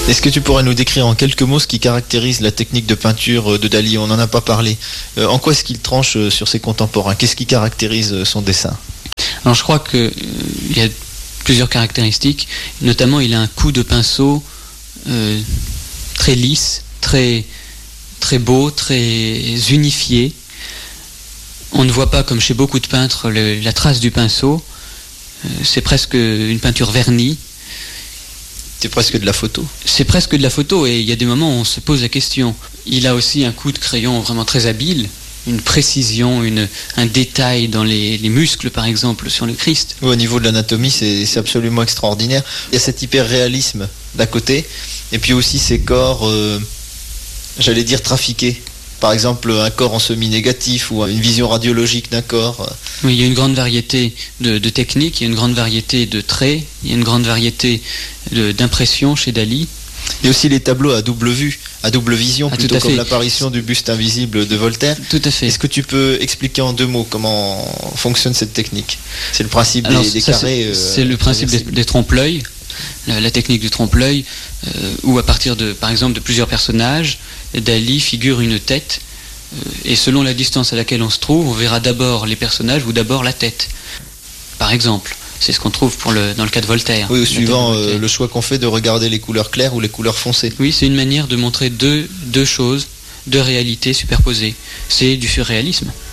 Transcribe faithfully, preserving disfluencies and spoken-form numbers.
Est-ce que tu pourrais nous décrire en quelques mots ce qui caractérise la technique de peinture de Dali? On n'en a pas parlé. Euh, en quoi est-ce qu'il tranche sur ses contemporains? Qu'est-ce qui caractérise son dessin? Alors je crois qu'il euh, y a plusieurs caractéristiques. Notamment, il a un coup de pinceau euh, très lisse, très, très beau, très unifié. On ne voit pas, comme chez beaucoup de peintres, le, la trace du pinceau. Euh, c'est presque une peinture vernie. C'est presque de la photo. C'est presque de la photo, et il y a des moments où on se pose la question. Il a aussi un coup de crayon vraiment très habile, une précision, une, un détail dans les, les muscles, par exemple, sur le Christ. Oui, au niveau de l'anatomie, c'est, c'est absolument extraordinaire. Il y a cet hyper-réalisme d'un côté, et puis aussi ces corps, euh, j'allais dire, trafiqués. Par exemple, un corps en semi-négatif ou une vision radiologique d'un corps. Oui, il y a une grande variété de, de techniques, il y a une grande variété de traits, il y a une grande variété de, d'impressions chez Dali. Et aussi les tableaux à double vue, à double vision, ah, plutôt comme l'apparition du buste invisible de Voltaire. Tout à fait. Est-ce que tu peux expliquer en deux mots comment fonctionne cette technique? C'est le principe Alors, des, des ça, carrés. C'est, euh, c'est le principe des, des trompe-l'œil, la, la technique du trompe-l'œil, euh, où à partir de, par exemple, de plusieurs personnages, Dali figure une tête, euh, et selon la distance à laquelle on se trouve, on verra d'abord les personnages ou d'abord la tête. Par exemple. C'est ce qu'on trouve pour le, dans le cas de Voltaire. Oui, suivant euh, le choix qu'on fait de regarder les couleurs claires ou les couleurs foncées. Oui, c'est une manière de montrer deux, deux choses, deux réalités superposées. C'est du surréalisme.